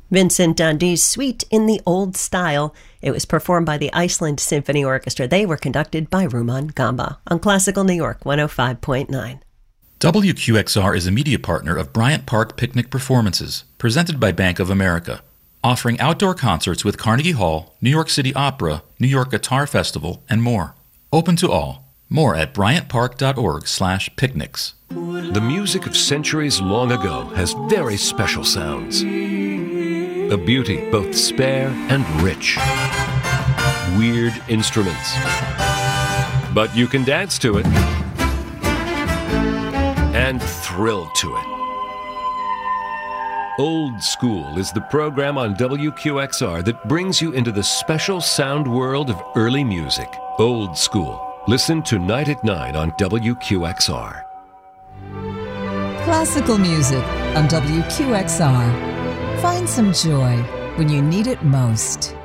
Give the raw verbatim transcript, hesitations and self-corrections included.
Vincent Dundee's Suite in the Old Style. It was performed by the Iceland Symphony Orchestra. They were conducted by Ruman Gamba on Classical New York one oh five point nine. W Q X R is a media partner of Bryant Park Picnic Performances, presented by Bank of America, offering outdoor concerts with Carnegie Hall, New York City Opera, New York Guitar Festival, and more. Open to all. More at bryantpark.org slash picnics. The music of centuries long ago has very special sounds. A beauty both spare and rich. Weird instruments. But you can dance to it and thrill to it. Old School is the program on W Q X R that brings you into the special sound world of early music. Old School. Listen tonight at nine on W Q X R. Classical music on W Q X R. Find some joy when you need it most.